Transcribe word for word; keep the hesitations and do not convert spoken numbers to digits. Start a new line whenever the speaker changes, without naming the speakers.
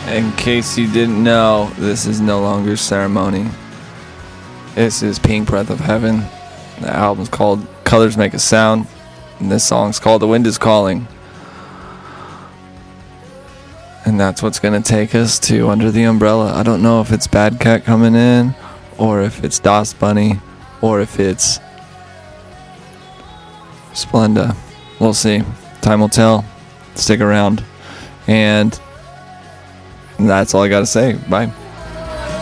In case you didn't know, this is no longer Ceremony. This is Pink Breath of Heaven. The album's called Colors Make a Sound, and this song's called The Wind is Calling. And that's what's going to take us to Under the Umbrella. I don't know if it's Bad Cat coming in, or if it's Das Bunny, or if it's Splenda. We'll see. Time will tell. Stick around. And that's all I got to say. Bye.